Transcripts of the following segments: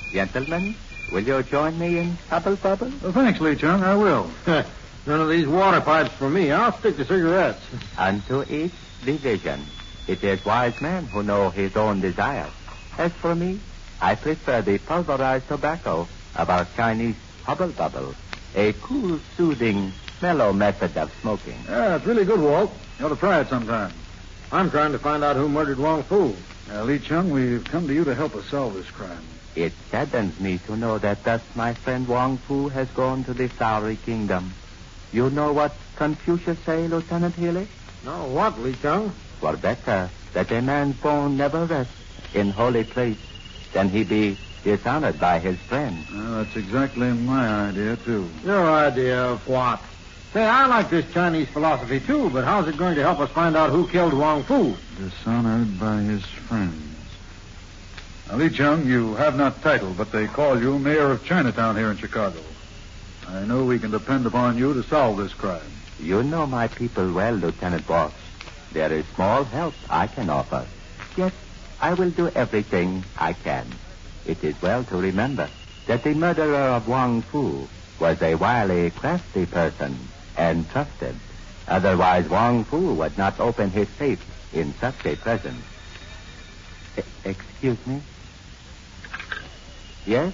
Gentlemen, will you join me in Hubble Bubble? Well, thanks, Lee Chung. I will. None of these water pipes for me. I'll stick to cigarettes. Unto each division. It is wise men who know his own desires. As for me, I prefer the pulverized tobacco of our Chinese Hubble Bubble. A cool, soothing, mellow method of smoking. Yeah, it's really good, Walt. You ought to try it sometime. I'm trying to find out who murdered Wong Fu. Lee Chung, we've come to you to help us solve this crime. It saddens me to know that thus my friend Wong Fu has gone to the Flowery Kingdom. You know what Confucius say, Lieutenant Healy? No, what, Lee Chung? For better that a man's bone never rests in holy place than he be dishonored by his friend. Well, that's exactly my idea, too. Your idea of what? Say, I like this Chinese philosophy, too, but how's it going to help us find out who killed Wong Fu? Dishonored by his friends. Now, Lee Chung, you have not title, but they call you mayor of Chinatown here in Chicago. I know we can depend upon you to solve this crime. You know my people well, Lieutenant Boss. There is small help I can offer. Yet, I will do everything I can. It is well to remember that the murderer of Wong Fu was a wily, crafty person and trusted. Otherwise, Wong Fu would not open his safe in such a presence. Excuse me? Yes?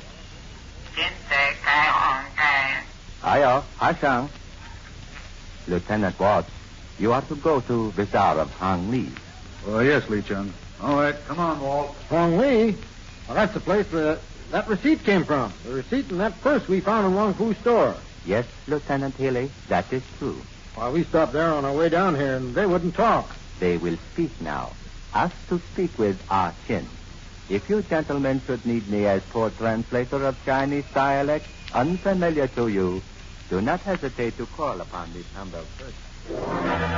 Aye, Shang. Lieutenant Watts, you are to go to Bazaar of Hong Li. Oh, yes, Lee Chung. All right, come on, Walt. Hong Li? Well, that's the place where that receipt came from. The receipt in that purse we found in Wong Fu's store. Yes, Lieutenant Healy, that is true. Well, we stopped there on our way down here, and they wouldn't talk. They will speak now. Ask to speak with Ah Chin. If you gentlemen should need me as poor translator of Chinese dialect, unfamiliar to you, do not hesitate to call upon this number first.